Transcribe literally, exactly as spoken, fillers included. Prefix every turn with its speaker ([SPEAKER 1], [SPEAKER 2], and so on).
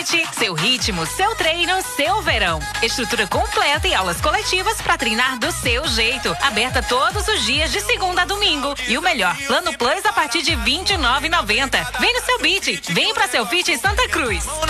[SPEAKER 1] Fit, seu ritmo, seu treino, seu verão. Estrutura completa e aulas coletivas para treinar do seu jeito. Aberta todos os dias de segunda a domingo. E o melhor, Plano Plus a partir de vinte e nove reais e noventa centavos. Vem no seu Beat, vem pra seu Fit Santa Cruz.